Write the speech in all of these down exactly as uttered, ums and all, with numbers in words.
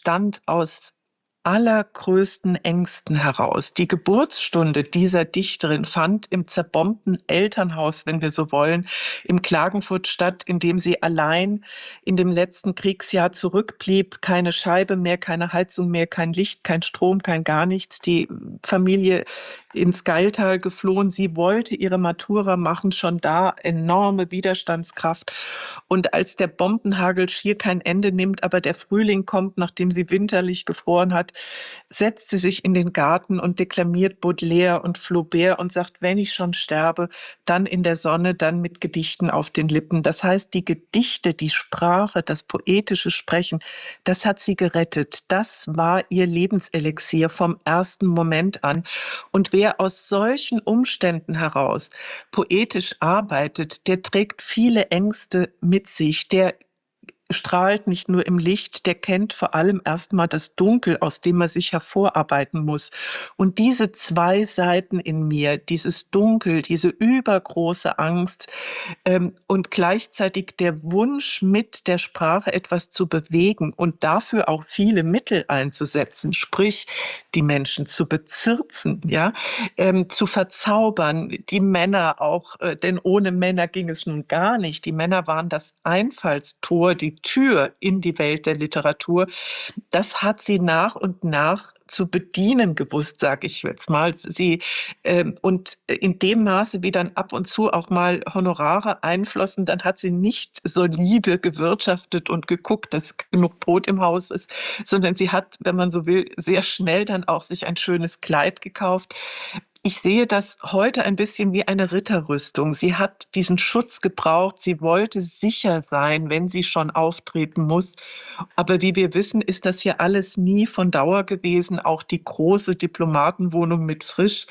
entstand aus allergrößten Ängsten heraus. Die Geburtsstunde dieser Dichterin fand im zerbombten Elternhaus, wenn wir so wollen, in Klagenfurt statt, in dem sie allein in dem letzten Kriegsjahr zurückblieb. Keine Scheibe mehr, keine Heizung mehr, kein Licht, kein Strom, kein gar nichts. Die Familie ins Gailtal geflohen. Sie wollte ihre Matura machen, schon da enorme Widerstandskraft. Und als der Bombenhagel schier kein Ende nimmt, aber der Frühling kommt, nachdem sie winterlich gefroren hat, setzt sie sich in den Garten und deklamiert Baudelaire und Flaubert und sagt, wenn ich schon sterbe, dann in der Sonne, dann mit Gedichten auf den Lippen. Das heißt, die Gedichte, die Sprache, das poetische Sprechen, das hat sie gerettet. Das war ihr Lebenselixier vom ersten Moment an. Und wer aus solchen Umständen heraus poetisch arbeitet, der trägt viele Ängste mit sich, der strahlt nicht nur im Licht, der kennt vor allem erstmal das Dunkel, aus dem er sich hervorarbeiten muss. Und diese zwei Seiten in mir, dieses Dunkel, diese übergroße Angst ähm, und gleichzeitig der Wunsch, mit der Sprache etwas zu bewegen und dafür auch viele Mittel einzusetzen, sprich die Menschen zu bezirzen, ja, ähm, zu verzaubern, die Männer auch, äh, denn ohne Männer ging es nun gar nicht. Die Männer waren das Einfallstor, die Tür in die Welt der Literatur. Das hat sie nach und nach zu bedienen gewusst, sage ich jetzt mal. Sie ähm, und in dem Maße, wie dann ab und zu auch mal Honorare einflossen, dann hat sie nicht solide gewirtschaftet und geguckt, dass genug Brot im Haus ist, sondern sie hat, wenn man so will, sehr schnell dann auch sich ein schönes Kleid gekauft. Ich sehe das heute ein bisschen wie eine Ritterrüstung. Sie hat diesen Schutz gebraucht. Sie wollte sicher sein, wenn sie schon auftreten muss. Aber wie wir wissen, ist das hier alles nie von Dauer gewesen. Auch die große Diplomatenwohnung mit Frisch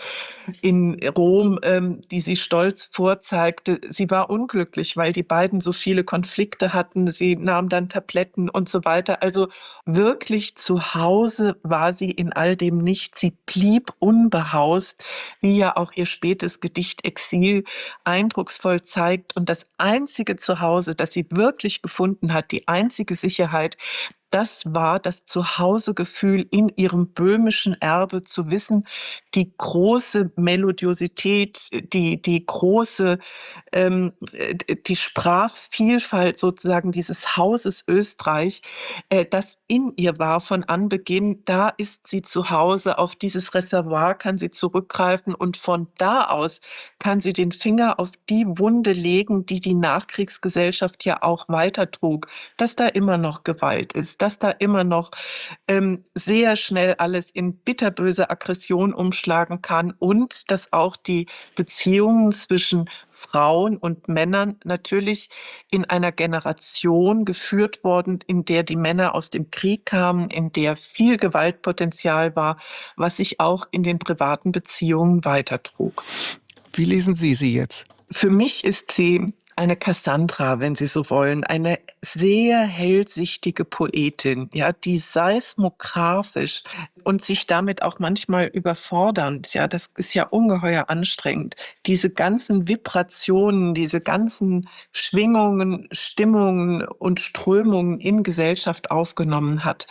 in Rom, ähm, die sie stolz vorzeigte, sie war unglücklich, weil die beiden so viele Konflikte hatten. Sie nahm dann Tabletten und so weiter. Also wirklich zu Hause war sie in all dem nicht. Sie blieb unbehaust, wie ja auch ihr spätes Gedicht Exil eindrucksvoll zeigt. Und das einzige Zuhause, das sie wirklich gefunden hat, die einzige Sicherheit, das war das Zuhausegefühl in ihrem böhmischen Erbe, zu wissen, die große Melodiosität, die, die große, ähm, die Sprachvielfalt sozusagen dieses Hauses Österreich, äh, das in ihr war von Anbeginn. Da ist sie zu Hause, auf dieses Reservoir kann sie zurückgreifen und von da aus kann sie den Finger auf die Wunde legen, die die Nachkriegsgesellschaft ja auch weitertrug, dass da immer noch Gewalt ist, dass da immer noch ähm, sehr schnell alles in bitterböse Aggression umschlagen kann und dass auch die Beziehungen zwischen Frauen und Männern natürlich in einer Generation geführt worden, in der die Männer aus dem Krieg kamen, in der viel Gewaltpotenzial war, was sich auch in den privaten Beziehungen weitertrug. Wie lesen Sie sie jetzt? Für mich ist sie eine Cassandra, wenn Sie so wollen, eine sehr hellsichtige Poetin, ja, die seismographisch und sich damit auch manchmal überfordernd, ja, das ist ja ungeheuer anstrengend, diese ganzen Vibrationen, diese ganzen Schwingungen, Stimmungen und Strömungen in Gesellschaft aufgenommen hat.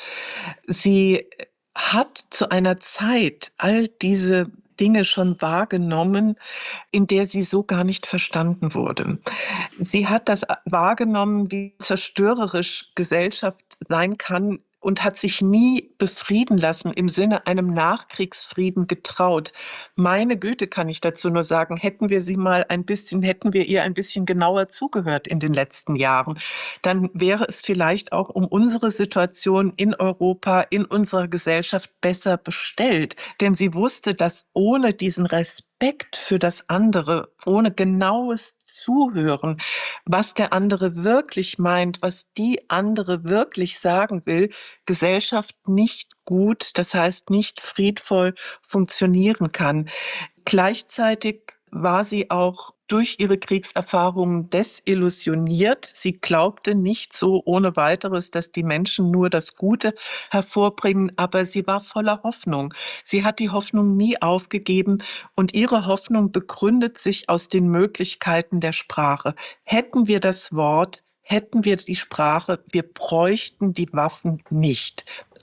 Sie hat zu einer Zeit all diese Dinge schon wahrgenommen, in der sie so gar nicht verstanden wurde. Sie hat das wahrgenommen, wie zerstörerisch Gesellschaft sein kann und hat sich nie befrieden lassen, im Sinne einem Nachkriegsfrieden getraut. Meine Güte, kann ich dazu nur sagen, hätten wir sie mal ein bisschen, hätten wir ihr ein bisschen genauer zugehört in den letzten Jahren, dann wäre es vielleicht auch um unsere Situation in Europa, in unserer Gesellschaft besser bestellt. Denn sie wusste, dass ohne diesen Respekt für das andere, ohne genaues Zuhören, was der andere wirklich meint, was die andere wirklich sagen will, Gesellschaft nicht gut, das heißt nicht friedvoll funktionieren kann. Gleichzeitig war sie auch durch ihre Kriegserfahrungen desillusioniert. Sie glaubte nicht so ohne weiteres, dass die Menschen nur das Gute hervorbringen, aber sie war voller Hoffnung. Sie hat die Hoffnung nie aufgegeben und ihre Hoffnung begründet sich aus den Möglichkeiten der Sprache. Hätten wir das Wort, hätten wir die Sprache, wir bräuchten die Waffen nicht.